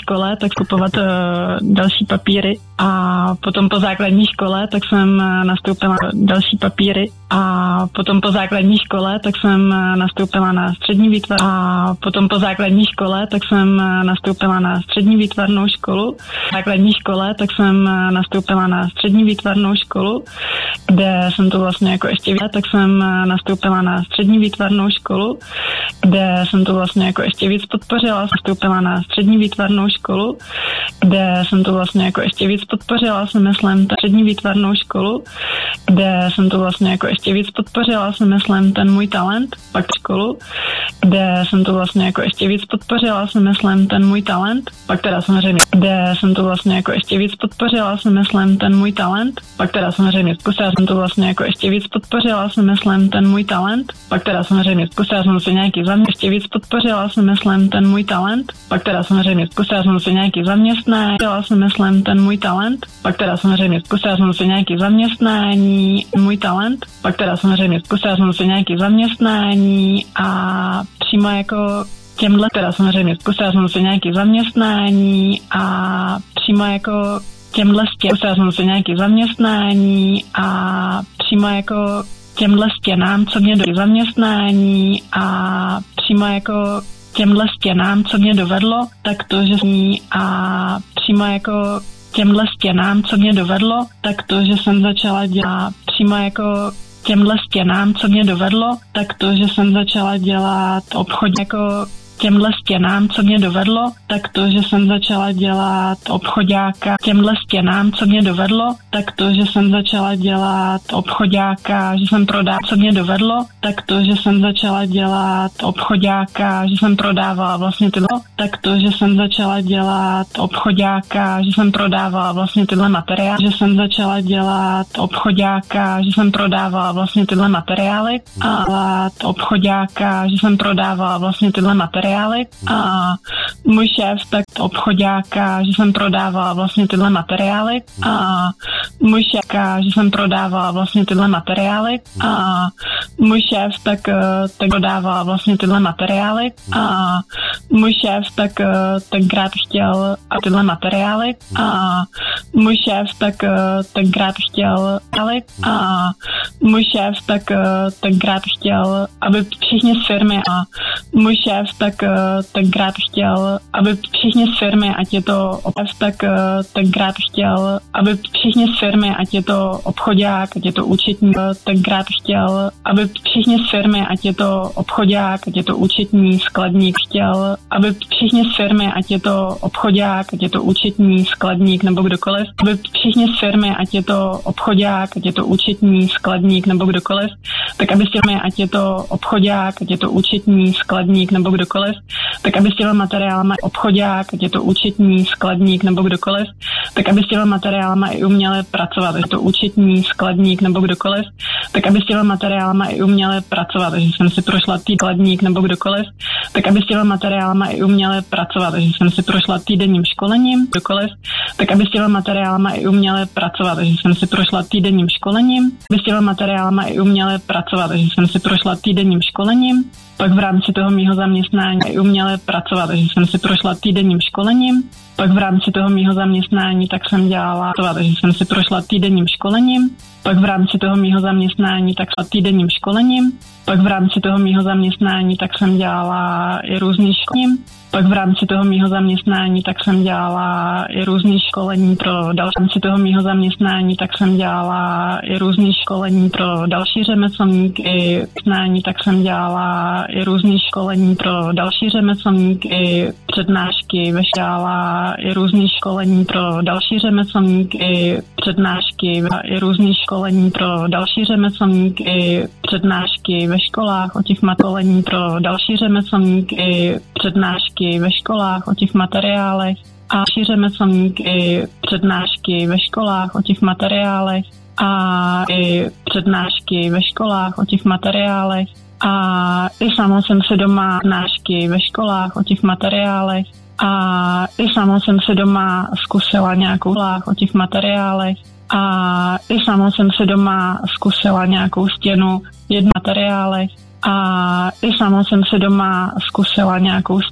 škole, tak kupovat další papíry a potom po základní škole, tak jsem nastoupila další papíry a potom po základní škole, tak jsem nastoupila na střední výtvar a potom po základní škole, tak jsem nastoupila na střední výtvarnou školu. V základní škole, tak jsem nastoupila na střední výtvarnou školu, kde jsem to vlastně jako ještě tak jsem nastoupila na střední výtvarnou školu, kde jsem to vlastně jako ještě víc podpořila. Nastoupila na střední výtvarnou školu, kde jsem to vlastně jako ještě víc podpořila, si myslím, střední výtvarnou školu, kde jsem to vlastně jako ještě víc podpořila, si myslím, ten můj talent, pak školu, kde jsem to vlastně jako ještě víc podpořila, si myslím, ten můj talent, pak teda samozřejmě, kde jsem to vlastně jako ještě víc podpořila, si myslím, ten můj talent, pak teda samozřejmě zkusila jsem to vlastně jako ještě víc podpořila, si myslím, ten můj talent, pak teda samozřejmě zkusila jsem si nějaký ještě víc podpořila, si myslím, ten můj talent, pak teda samozřejmě zkusila jsem si nějaký zaměstnání, si myslím, ten můj talent, pak teda samozřejmě zkusila jsem si nějaký zaměstnání, můj talent, pak teda samozřejmě zkusila jsem si nějaký zaměstnání a přímo jako těmhle teda samozřejmě zkusila jsem si nějaký zaměstnání a přímo jako těmhle zkusila jsem si nějaký zaměstnání a přímo jako těmhle stěnám, co mě do zaměstnání a přímo jako těmhle stěnám, co mě dovedlo, tak to, že a přímo jako těmhle stěnám, co mě dovedlo, tak to, že jsem začala dělat přímo jako těmhle stěnám, co mě dovedlo, tak to, že jsem začala dělat obchod jako těmhle stěnám, co mě dovedlo, tak to, že jsem začala dělat obchodáka těmhle stěnám, co mě dovedlo, tak to, že jsem začala dělat obchodáka, že jsem prodala, co mě dovedlo, tak to, že jsem začala dělat obchodáka, že jsem prodávala vlastně tyhle, tak to, že jsem začala dělat obchodáka, že jsem prodávala vlastně tyhle materiály, že jsem začala dělat obchodáka, že jsem prodávala vlastně tyhle materiály a obchodáka, že jsem prodávala vlastně tyhle materiály a můj šéf tak obchodáka, že jsem prodávala vlastně tyhle materiály a můj šéf, že jsem prodávala vlastně tyhle materiály a můj šéf tak prodávala vlastně tyhle materiály a můj šéf tak tenkrát chtěl a tyhle materiály a můj šéf tak tenkrát chtěl a můj šéf tak tenkrát chtěl, aby všichni z firmy a můj šéf tak tenkrát chtěl, aby všichni z firmy, ať je to tak tenkrát chtěl, aby všichni z firmy, ať je to obchodák, ať je to účetní, tenkrát chtěl, aby všichni z firmy, ať je to obchodák, ať je to účetní, skladník, chtěl, aby všichni z firmy, ať je to obchodák, ať je to účetní, skladník nebo kdokoliv, aby všichni z firmy, ať je to obchodák, ať je to účetní, skladník nebo kdokoliv, tak aby z firmy, ať je to obchodák, ať je to účetní, skladník nebo kdokoliv, tak aby s těmi materiálama obchodák, ať je to účetní, skladník nebo kdokoliv, tak aby s těmi materiálama i uměli pracovat, je to účetní, skladník nebo kdokoliv, tak aby s těmi materiálama i uměli pracovat, že jsem si prošla skladník nebo kdokoliv, tak aby s těmi materiálama i uměli pracovat, že jsem si prošla týdenním školením, kdokoliv, tak aby s těmi materiálama i uměli pracovat, že jsem si prošla týdenním školením, aby s těmi materiálama i uměli pracovat, že jsem si prošla týdenním školením, pak v rámci toho mýho zaměstnání i uměli pracovat, že jsem si prošla týdenním školením, pak v rámci toho mýho zaměstnání tak jsem dělala, že jsem si prošla týdenním školením, pak v rámci toho mýho zaměstnání tak týdenním školením, pak v rámci toho mýho zaměstnání tak jsem dělala i různý školením, pak v rámci toho mýho zaměstnání tak jsem dělala i různý školení pro další, v rámci toho mýho zaměstnání tak jsem dělala i různý školení pro další řemeslníky, tak jsem dělala i různý školení pro další řemeslníky, přednášky, dělala i různý školení pro další řemeslníky, přednášky, i různý školení pro další řemeslníky, přednášky ve školách o těch školení pro další řemeslníky, přednášky ve školách o těch materiálech a další řemeslníky, přednášky ve školách o těch materiálech a i přednášky ve školách o těch materiálech a i sama jsem si doma přednášky ve školách o těch materiálech a i sama jsem si doma zkusila nějakou o těch materiálech a i sama jsem si doma zkusila nějakou stěnu v materiálech a i sama jsem si doma zkusila nějakou